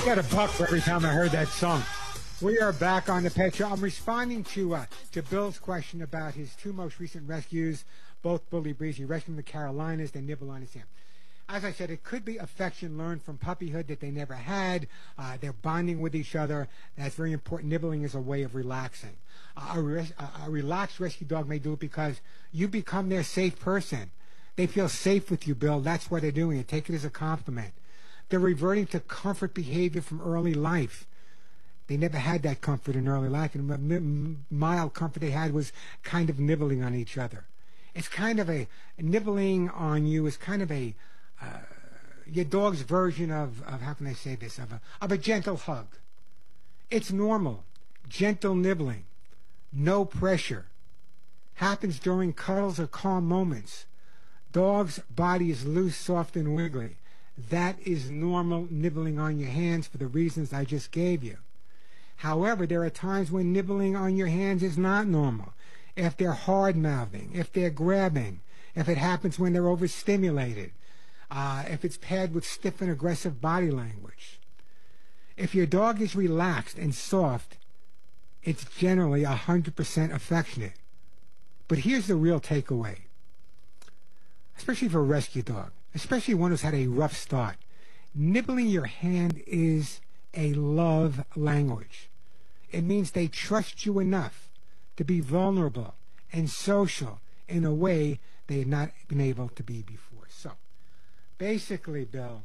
Got a buck for every time I heard that song. We are back on the Pet Show. I'm responding to Bill's question about his two most recent rescues, both Bully Breeze. He rescued them in the Carolinas. They nibble on his hand. As I said, it could be affection learned from puppyhood that they never had. They're bonding with each other. That's very important. Nibbling is a way of relaxing. A relaxed rescue dog may do it because you become their safe person. They feel safe with you, Bill. That's why they're doing it. Take it as a compliment. They're reverting to comfort behavior from early life. They never had that comfort in early life, and the mild comfort they had was kind of nibbling on each other. It's kind of a nibbling on you is kind of a your dog's version of how can I say this, of a gentle hug. It's normal. Gentle nibbling. No pressure. Happens during cuddles or calm moments. Dog's body is loose, soft, and wiggly. That is normal nibbling on your hands for the reasons I just gave you. However, there are times when nibbling on your hands is not normal. If they're hard-mouthing, if they're grabbing, if it happens when they're overstimulated, if it's paired with stiff and aggressive body language. If your dog is relaxed and soft, it's generally 100% affectionate. But here's the real takeaway, especially for a rescue dog, especially one who's had a rough start. Nibbling your hand is a love language. It means they trust you enough to be vulnerable and social in a way they had not been able to be before. So, basically, Bill,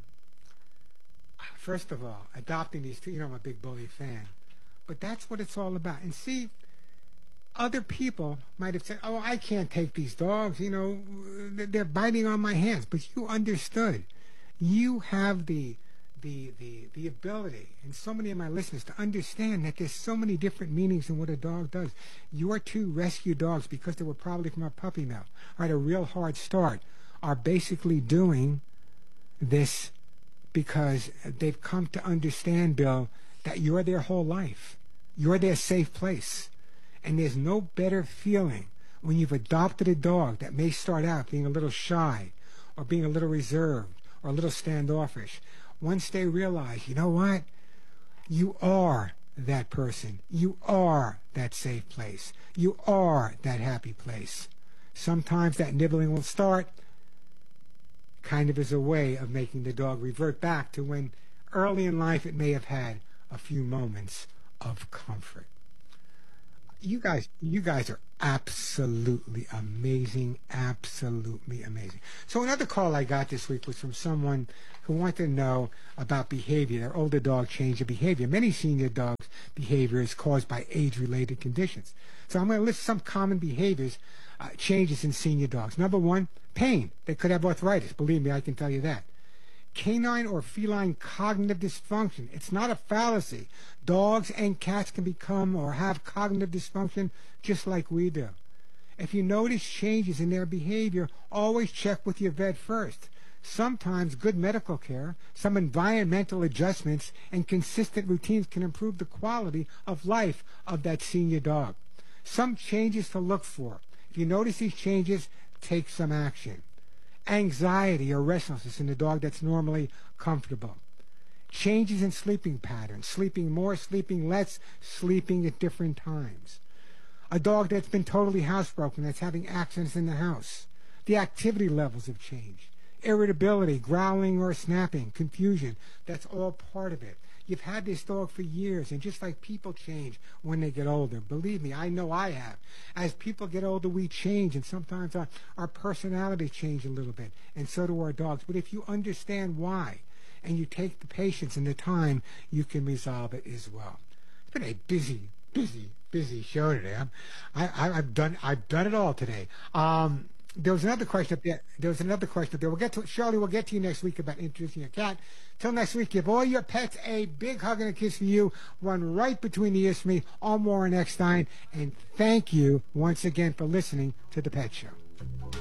first of all, adopting these two, I'm a big Bully fan, but that's what it's all about. And see, other people might have said, oh, I can't take these dogs, they're biting on my hands. But you understood. You have the ability, and so many of my listeners, to understand that there's so many different meanings in what a dog does. Your two rescue dogs, because they were probably from a puppy mill, or had a real hard start, are basically doing this because they've come to understand, Bill, that you're their whole life. You're their safe place. And there's no better feeling when you've adopted a dog that may start out being a little shy or being a little reserved or a little standoffish. Once they realize, you know what? You are that person. You are that safe place. You are that happy place. Sometimes that nibbling will start kind of as a way of making the dog revert back to when early in life it may have had a few moments of comfort. You guys are absolutely amazing, absolutely amazing. So another call I got this week was from someone who wanted to know about behavior. Their older dog changed their behavior. Many senior dogs' behavior is caused by age-related conditions. So I'm going to list some common behaviors, changes in senior dogs. Number one, pain. They could have arthritis. Believe me, I can tell you that. Canine or feline cognitive dysfunction. It's not a fallacy. Dogs and cats can become or have cognitive dysfunction just like we do. If you notice changes in their behavior, always check with your vet first. Sometimes good medical care, some environmental adjustments, and consistent routines can improve the quality of life of that senior dog. Some changes to look for. If you notice these changes, take some action. Anxiety or restlessness in the dog that's normally comfortable. Changes in sleeping patterns, sleeping more, sleeping less, sleeping at different times. A dog that's been totally housebroken, that's having accidents in the house. The activity levels have changed. Irritability, growling or snapping, confusion, that's all part of it. You've had this dog for years, and just like people change when they get older, believe me, I know I have. As people get older, we change, and sometimes our personalities change a little bit, and so do our dogs. But if you understand why, and you take the patience and the time, you can resolve it as well. It's been a busy show today. I've done it all today. There was another question up there. We'll get to it. Shirley, we'll get to you next week about introducing a cat. Till next week, give all your pets a big hug and a kiss for you. Run right between the ears for me. I'm Warren Eckstein. And thank you once again for listening to The Pet Show.